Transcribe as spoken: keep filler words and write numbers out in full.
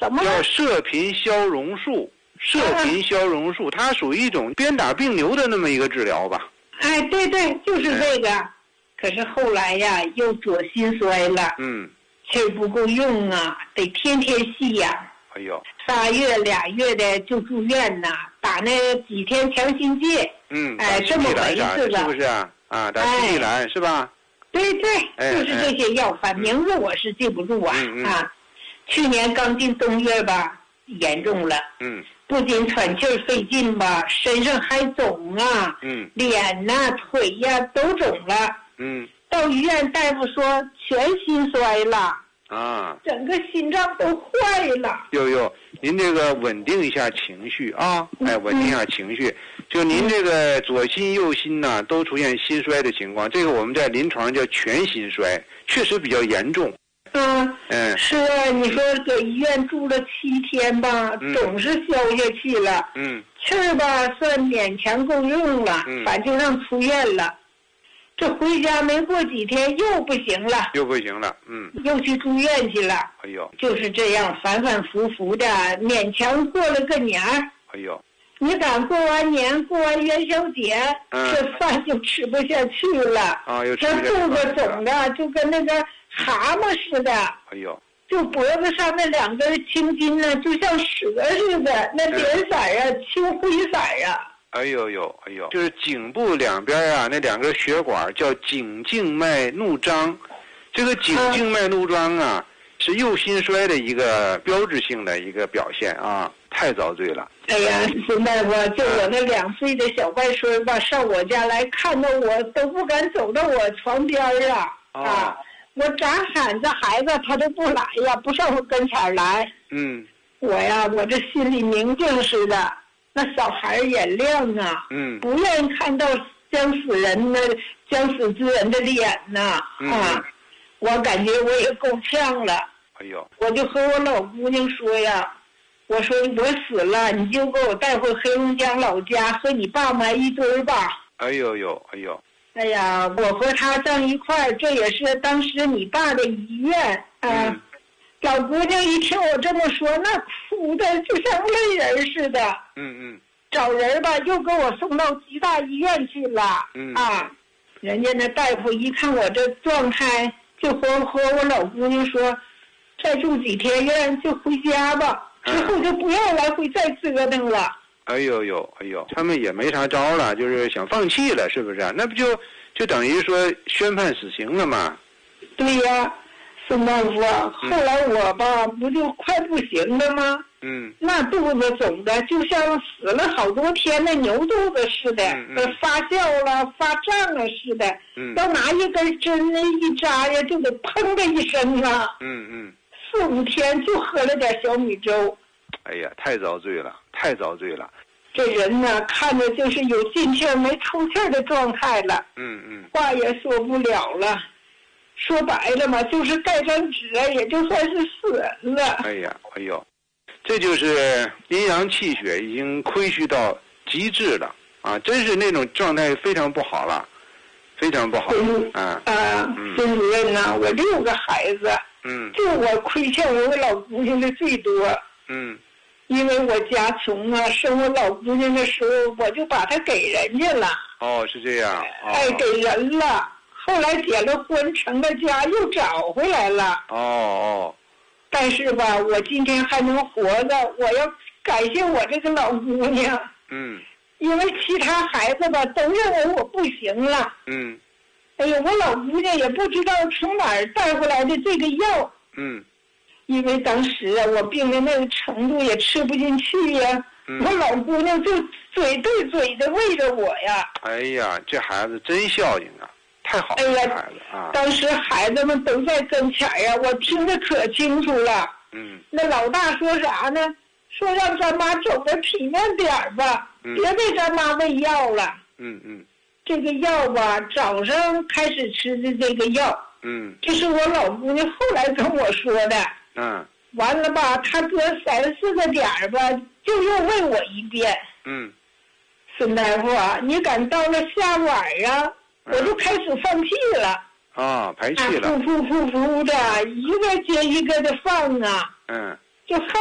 什么？ 叫射频消融术，射频消融术，它属于一种鞭打病牛的那么一个治疗吧？ 哎，对对，就是这个。哎、可是后来呀，又左心衰了， 嗯， 气儿不够用啊，得天天吸氧。 哎呦， 仨月俩月的就住院呐，打那几天强心剂。 嗯， 哎，这么回事了，是不是啊？啊，打西地兰、哎、是吧？ 对对，哎、就是这些药，反、哎、名字我是记不住啊、 嗯嗯、 啊。去年刚进冬月吧，严重了。 嗯。 不仅喘气儿费劲吧，身上还肿啊。 嗯。 脸呐、啊、腿呀、啊、都肿了。 嗯。 到医院大夫说全心衰了。 啊。 整个心脏都坏了。 呦呦，您这个稳定一下情绪啊，哎，稳定一下情绪。嗯、就您这个左心右心呐、啊，都出现心衰的情况，这个我们在临床叫全心衰，确实比较严重。 嗯嗯， 是啊，你说搁医院住了七天吧， 嗯、 总是消下去了。 嗯， 气儿吧算勉强够用了， 嗯、 反正让出院了。这回家没过几天又不行了， 又不行了，嗯， 又去住院去了。 哎呦， 就是这样反反复复的，勉强过了个年儿。 哎呦， 你赶过完年，过完元宵节， 嗯、 这饭就吃不下去了。 啊，又吃这肚子肿的就跟那个蛤蟆似的。 哎呦， 就脖子上那两根青筋呢，就像蛇似的，那脸色啊，嗯、青灰色啊。 哎呦呦，哎呦，就是颈部两边啊，那两根血管叫颈静脉怒张，这个颈静脉怒张啊，啊是右心衰的一个标志性的一个表现啊，太遭罪了。 哎呀，孙大夫，就我那两岁的小外孙吧，上我家来，看到我都不敢走到我床边啊、哦、啊！我咋喊着孩子，他都不来呀，不上我跟前来。 嗯， 我呀，我这心里明镜似的。那小孩眼亮啊， 嗯， 不愿意看到将死人的将死之人的脸呐、 嗯、 啊！我感觉我也够呛了。 哎呦， 我就和我老姑娘说呀，我说我死了，你就给我带回黑龙江老家和你爸埋一堆儿吧。 哎呦呦，哎呦， 哎呀，我和他站一块儿，这也是当时你爸的遗愿啊。 嗯老姑娘一听我这么说，那哭的就像泪人似的。 嗯嗯。 找人吧，又给我送到吉大医院去了。 嗯。 啊，人家那大夫一看我这状态，就和和我老姑娘说，再住几天院就回家吧，之后就不要来回再折腾了。 哎呦呦，哎呦，他们也没啥招了，就是想放弃了，是不是？那不就就等于说宣判死刑了吗？ 对呀。孙大夫，后来我吧，不就快不行了吗？ 嗯， 那肚子肿的就像死了好多天的牛肚子似的， 嗯嗯、 发酵了、发胀了似的。 嗯， 要拿一根针那一扎呀，就得砰的一声啊。 嗯嗯， 四五天就喝了点小米粥。 哎呀，太遭罪了，太遭罪了。 这人呢，看着就是有进气儿没出气儿的状态了。 嗯嗯， 话也说不了了。说白了嘛，就是盖张纸，也就算是死人了。 哎呀，哎呦，这就是阴阳气血已经亏虚到极致了啊！真是那种状态非常不好了，非常不好。 嗯啊啊，孙主任呐，我六个孩子， 嗯， 就我亏欠我老姑娘的最多。 嗯， 因为我家穷啊，生我老姑娘的时候，我就把她给人家了。 哦，是这样。哦、 哎，给人了。后来结了婚，成了家，又找回来了。 哦哦。 但是吧，我今天还能活着，我要感谢我这个老姑娘。 嗯。 因为其他孩子吧，都认为我不行了。 嗯。 哎呀，我老姑娘也不知道从哪儿带回来的这个药。 嗯。 因为当时啊，我病的那个程度也吃不进去呀、啊。 嗯、 我老姑娘就嘴对嘴的喂着我呀。 哎呀，这孩子真孝敬啊！太好了， 哎呀， 孩子啊！ 当时孩子们都在跟前呀，我听得可清楚了。 嗯。 那老大说啥呢？说让咱妈走的体面点儿吧， 嗯、 别给咱妈喂药了。 嗯嗯。 这个药吧，早上开始吃的这个药。 嗯。 这是我老姑娘后来跟我说的。 嗯。 完了吧，她隔三四个点儿吧，就又喂我一遍。 嗯。 孙大夫啊，你赶到了下晚啊。我就开始放屁了啊，排气了， 噗噗噗噗的，一个接一个的放啊， 嗯， 就放。